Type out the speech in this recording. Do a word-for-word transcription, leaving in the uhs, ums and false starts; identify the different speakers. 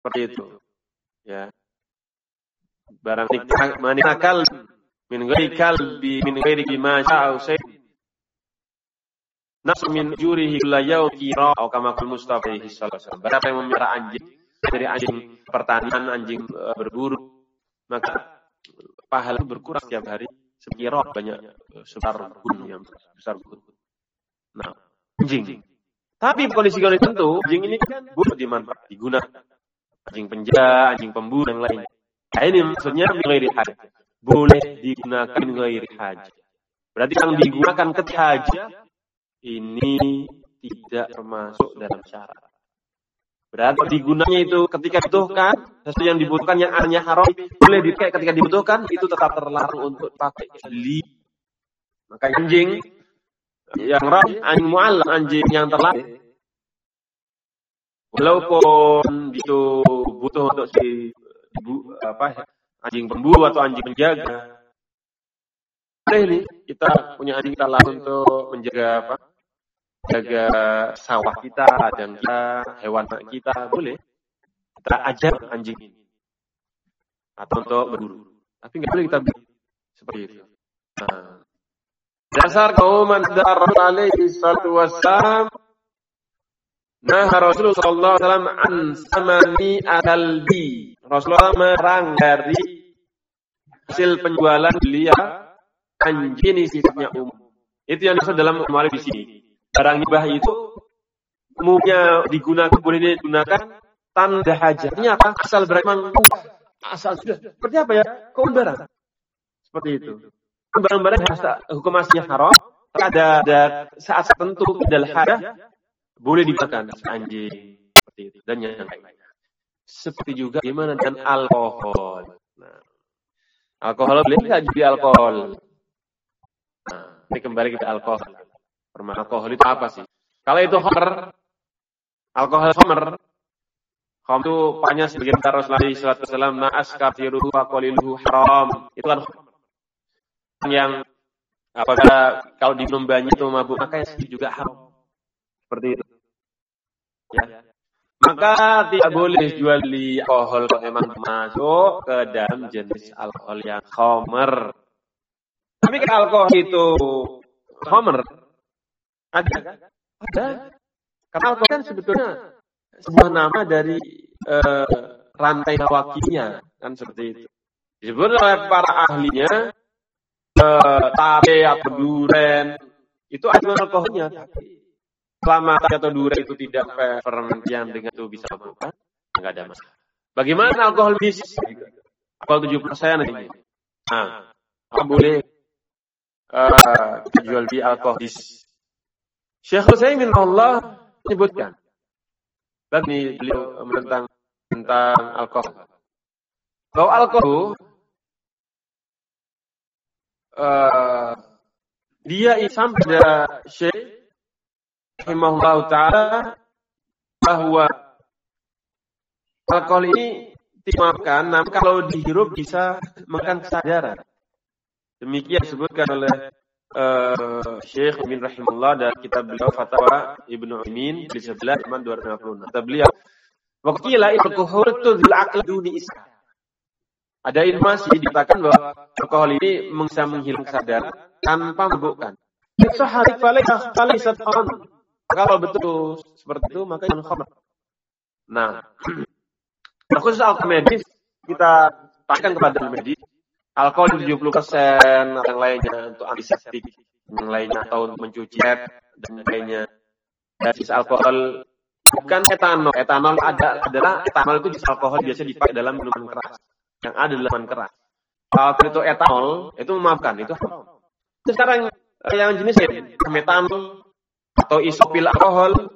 Speaker 1: Seperti itu. Ya. Barang manikal min ghairi kalbi min ghairi bima sya'u say. Nas min jurihi la yaum qira atau kama qul Mustafa sallallahu alaihi wasallam. Berapa yang memelihara anjing dari anjing pertanian, anjing uh, berburu, maka pahala itu berkurang setiap hari sekira banyak sebesar gunung yang besar gunung. Nah, anjing. Tapi kondisi-kondisi tertentu, anjing ini kan boleh dimanfaatkan, digunakan. Anjing penjaga, anjing pemburu dan lain. Nah, ini maksudnya ghairi hajat. Boleh digunakan ghairi hajat. Berarti yang digunakan ketika hajat ini tidak termasuk dalam syarat. Berarti digunanya itu ketika dibutuhkan, sesuatu yang dibutuhkan yang artinya haram, boleh dipakai ketika dibutuhkan, itu tetap terlarang untuk dipakai. Beli. Maka anjing yang ram, anjing mu'allam, anjing yang terlatih, walaupun itu butuh untuk si bu, apa anjing pemburu atau anjing penjaga, boleh nih kita punya anjing kita langsung untuk menjaga apa? Jaga sawah kita, dan kita, hewan kita, boleh kita ajar anjing ini atau untuk berburu. Tapi nggak boleh kita beli seperti itu. Nah, dasar kaum darah alaihi salatu wassalam, nah Rasulullah sallallahu alaihi wasallam an samani akalbi. Rasulullah merang dari hasil penjualan belia anjing ini sifatnya umum. Itu yang dimaksud dalam mu'alif di sini. Barang hibah itu umumnya digunakan, boleh digunakan tanda hajatnya apa? Asal beraman, asal sudah. Seperti apa ya? Kau barang. Seperti itu. Barang-barang hukum aslinya haram. Ada, ada saat tertentu dalam hajat boleh digunakan anjing seperti itu dan yang lain. Seperti juga gimana dengan alkohol. Nah, alkohol boleh nggak jadi alkohol? Nah, ini kembali ke alkohol. Permainan alkohol itu apa sih? Kalau itu khamr, alkohol khamr, khamr itu banyak sebagian kata Rasulullah sallallahu alaihi wasallam, ma askafiruhu wa qaliluhu haram. Itu kan yang apabila kalau diminum banyak itu mabuk, maka sedikit juga haram. Seperti itu. Ya. Maka tidak boleh jual di alkohol kalau memang masuk ke dalam jenis alkohol yang khamr. Tapi kalau alkohol itu khamr, ada, ada. Karena alkohol kan sebetulnya sebuah nama dari uh, rantai nawakinya, kan seperti itu. Disebut oleh para ahlinya, uh, tape atau duren, itu ada alkoholnya. Tapi selama tape atau duren itu tidak fermentasian dengan itu bisa mabukkan, nggak ada masalah. Bagaimana alkohol bis? Alkohol tujuh persen ini. Nah, apa boleh uh, dijual di alkohol bis? Syekh Utsaimin Allah menyebutkan bagi beliau tentang tentang alkohol. Bahwa alkohol uh, dia isam pada Syekh rahimahullah taala bahwa alkohol ini dimaafkan, namun kalau dihirup bisa makan kesadaran. Demikian disebutkan oleh Uh, Syekh Ibn Rahimullah dan kitab beliau Fatwa Ibnu Utsaimin di sebelah halaman dua ratus lima puluh enam. Kata beliau, "Waqila alkohol tudhil aql duni isar." Ada informasi dikatakan bahwa alkohol ini bisa menghilang kesadaran tanpa memabukkan. Sahari falaisa falaisa khamr. Kalau betul seperti itu maka itu khamr. Nah, khusus alkohol medis kita tanyakan kepada medis. Alkohol tujuh puluh persen, yang lainnya untuk antiseptik, yang lainnya atau mencuci dan lainnya. Dan jenis alkohol bukan etanol. Etanol ada adalah etanol itu jenis alkohol biasa dipakai dalam minuman keras. Yang ada dalam minuman keras. Kalau itu etanol itu memaafkan, itu haram. Sekarang yang jenis metanol atau isopil alkohol